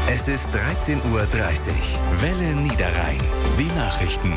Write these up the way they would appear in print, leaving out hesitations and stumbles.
Es ist 13:30 Uhr. Welle Niederrhein. Die Nachrichten.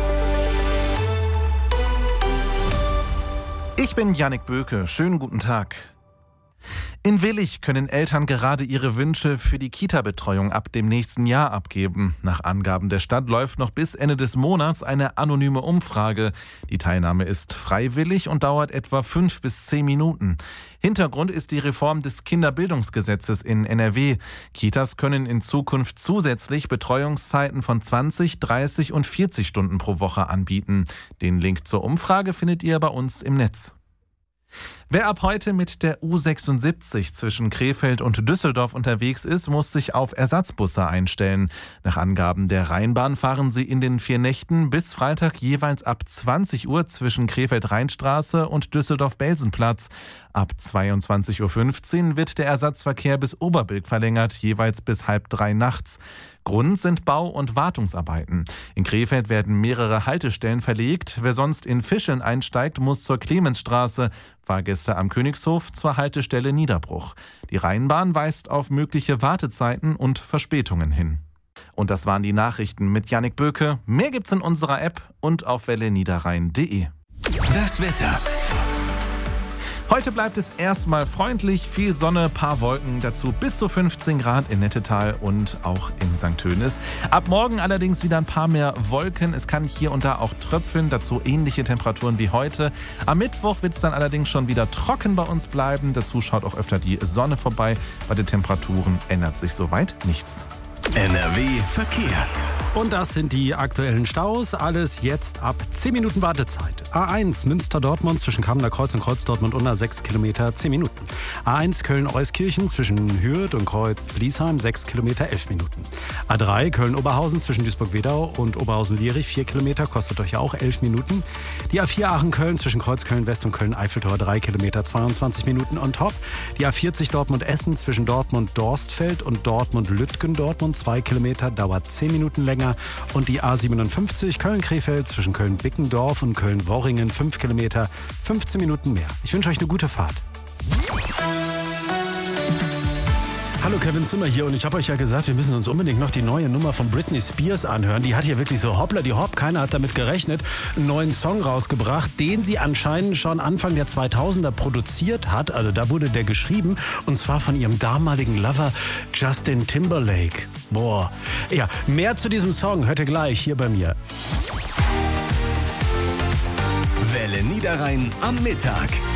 Ich bin Jannik Böke. Schönen guten Tag. In Willich können Eltern gerade ihre Wünsche für die Kita-Betreuung ab dem nächsten Jahr abgeben. Nach Angaben der Stadt läuft noch bis Ende des Monats eine anonyme Umfrage. Die Teilnahme ist freiwillig und dauert etwa 5 bis 10 Minuten. Hintergrund ist die Reform des Kinderbildungsgesetzes in NRW. Kitas können in Zukunft zusätzlich Betreuungszeiten von 20, 30 und 40 Stunden pro Woche anbieten. Den Link zur Umfrage findet ihr bei uns im Netz. Wer ab heute mit der U76 zwischen Krefeld und Düsseldorf unterwegs ist, muss sich auf Ersatzbusse einstellen. Nach Angaben der Rheinbahn fahren sie in den 4 Nächten bis Freitag jeweils ab 20 Uhr zwischen Krefeld-Rheinstraße und Düsseldorf-Belsenplatz. Ab 22:15 Uhr wird der Ersatzverkehr bis Oberbilk verlängert, jeweils bis 2:30 nachts. Grund sind Bau- und Wartungsarbeiten. In Krefeld werden mehrere Haltestellen verlegt. Wer sonst in Fischeln einsteigt, muss zur Clemensstraße. Fahrgäste am Königshof zur Haltestelle Niederbruch. Die Rheinbahn weist auf mögliche Wartezeiten und Verspätungen hin. Und das waren die Nachrichten mit Jannik Böke. Mehr gibt's in unserer App und auf welleniederrhein.de. Das Wetter. Heute bleibt es erstmal freundlich, viel Sonne, paar Wolken, dazu bis zu 15 Grad in Nettetal und auch in St. Tönis. Ab morgen allerdings wieder ein paar mehr Wolken. Es kann hier und da auch tröpfeln, dazu ähnliche Temperaturen wie heute. Am Mittwoch wird es dann allerdings schon wieder trocken bei uns bleiben. Dazu schaut auch öfter die Sonne vorbei. Bei den Temperaturen ändert sich soweit nichts. NRW Verkehr. Und das sind die aktuellen Staus. Alles jetzt ab 10 Minuten Wartezeit. A1 Münster-Dortmund zwischen Kamener Kreuz und Kreuz-Dortmund unter 6 Kilometer, 10 Minuten. A1 Köln-Euskirchen zwischen Hürth und Kreuz-Bliesheim 6 Kilometer, 11 Minuten. A3 Köln-Oberhausen zwischen Duisburg-Wedau und Oberhausen-Lierich 4 Kilometer, kostet euch auch 11 Minuten. Die A4 Aachen-Köln zwischen Kreuz-Köln-West und Köln-Eiffeltor 3 Kilometer, 22 Minuten on top. Die A40 Dortmund-Essen zwischen Dortmund-Dorstfeld und Dortmund-Lütgendortmund 2 Kilometer, dauert 10 Minuten länger. Und die A57 Köln-Krefeld zwischen Köln-Bickendorf und Köln-Worringen 5 Kilometer, 15 Minuten mehr. Ich wünsche euch eine gute Fahrt. Hallo, Kevin Zimmer hier und ich habe euch ja gesagt, wir müssen uns unbedingt noch die neue Nummer von Britney Spears anhören. Die hat hier wirklich so hoppla die hopp, keiner hat damit gerechnet, einen neuen Song rausgebracht, den sie anscheinend schon Anfang der 2000er produziert hat. Also da wurde der geschrieben und zwar von ihrem damaligen Lover Justin Timberlake. Boah. Ja, mehr zu diesem Song hört ihr gleich hier bei mir. Welle Niederrhein am Mittag.